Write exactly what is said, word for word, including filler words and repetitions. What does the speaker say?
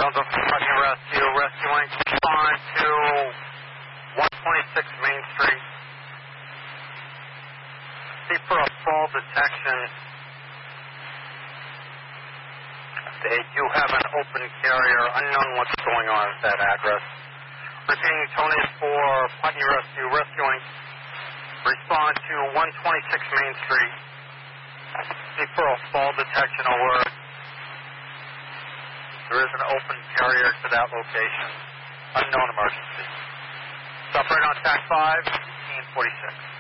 Delta Putney Rescue, rescuing, respond to one twenty-six Main Street. See for a fall detection. They do have an open carrier, unknown what's going on at that address. Repeating, Tony for Putney Rescue, rescuing. Respond to one twenty-six Main Street. See for a fall detection alert. There is an open carrier to that location. Unknown emergency. Stop right on T A C five, fifteen forty-six.